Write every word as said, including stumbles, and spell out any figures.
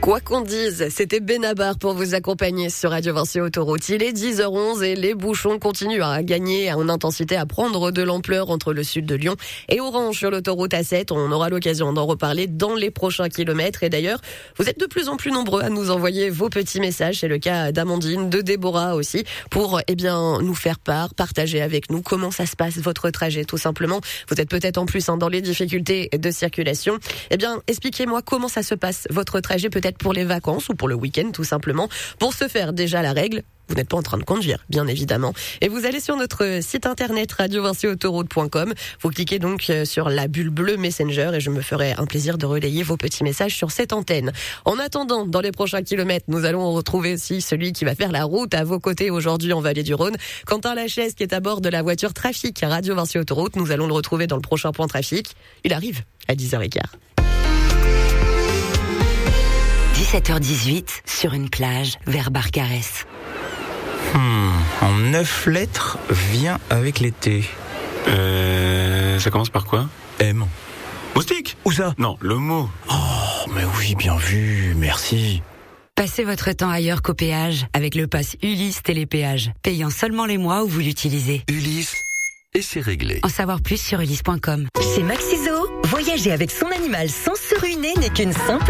Quoi qu'on dise, c'était Benabar pour vous accompagner sur Radio Vinci Autoroute. Il est dix heures onze et les bouchons continuent à gagner en intensité, à prendre de l'ampleur entre le sud de Lyon et Orange sur l'autoroute A sept. On aura l'occasion d'en reparler dans les prochains kilomètres. Et d'ailleurs, vous êtes de plus en plus nombreux à nous envoyer vos petits messages. C'est le cas d'Amandine, de Déborah aussi, pour eh bien nous faire part, partager avec nous comment ça se passe votre trajet tout simplement. Vous êtes peut-être en plus hein, dans les difficultés de circulation. Eh bien, expliquez-moi comment ça se passe votre trajet, peut-être pour les vacances ou pour le week-end tout simplement. Pour ce faire, déjà la règle, vous n'êtes pas en train de conduire, bien évidemment. Et vous allez sur notre site internet radio vinci autoroute point com. Vous cliquez donc sur la bulle bleue Messenger et je me ferai un plaisir de relayer vos petits messages sur cette antenne. En attendant, dans les prochains kilomètres, nous allons retrouver aussi celui qui va faire la route à vos côtés aujourd'hui en Vallée du Rhône. Quentin Lachaise qui est à bord de la voiture Trafic à Radio Vinci Autoroute. Nous allons le retrouver dans le prochain point trafic. Il arrive à dix heures quinze. dix-sept heures dix-huit, sur une plage, vers Barcarès. Hmm, en neuf lettres, vient avec l'été. Euh... Ça commence par quoi? M. Moustique? Où ça? Non, le mot. Oh, mais oui, bien vu, merci. Passez votre temps ailleurs qu'au péage, avec le pass Ulysse Télépéage, payant seulement les mois où vous l'utilisez. Ulysse, et c'est réglé. En savoir plus sur ulysse point com. Chez Maxiso, voyager avec son animal sans se ruiner n'est qu'une simple